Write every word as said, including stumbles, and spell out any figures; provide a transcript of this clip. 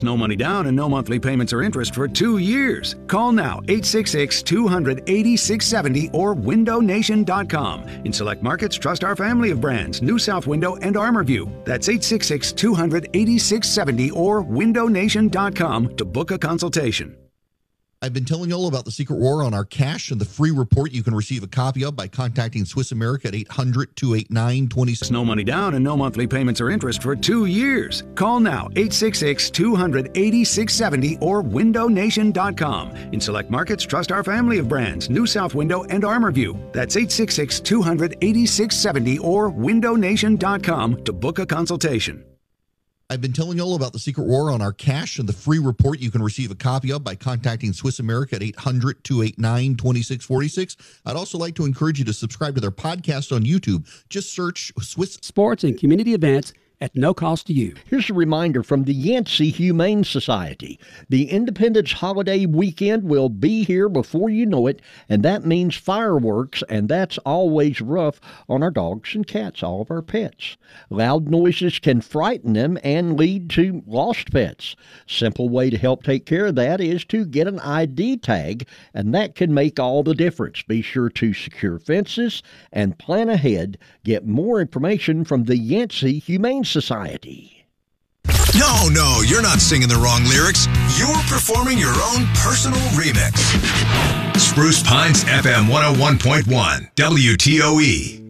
No money down and no monthly payments or interest for two years. Call now, eight six six, two hundred, eighty-six seventy or window nation dot com. In select markets, trust our family of brands, New South Window and ArmorView. That's eight six six, two hundred, eighty-six seventy or window nation dot com to book a consultation. I've been telling you all about the Secret War on our cash and the free report you can receive a copy of by contacting Swiss America at eight hundred, two eight nine, two six. No money down and no monthly payments or interest for two years. Call now, eight six six, two hundred, eighty-six seventy or window nation dot com. In select markets, trust our family of brands, New South Window and ArmorView. That's eight six six, two hundred, eighty-six seventy or window nation dot com to book a consultation. I've been telling you all about the Secret War on our cash and the free report you can receive a copy of by contacting Swiss America at eight hundred, two eight nine, two six four six. I'd also like to encourage you to subscribe to their podcast on YouTube. Just search Swiss Sports and Community Events at no cost to you. Here's a reminder from the Yancey Humane Society. The Independence holiday weekend will be here before you know it, and that means fireworks, and that's always rough on our dogs and cats, all of our pets. Loud noises can frighten them and lead to lost pets. Simple way to help take care of that is to get an I D tag, and that can make all the difference. Be sure to secure fences and plan ahead. Get more information from the Yancey Humane Society. No, no, you're not singing the wrong lyrics. You're performing your own personal remix. Spruce Pines F M one oh one point one, W T O E.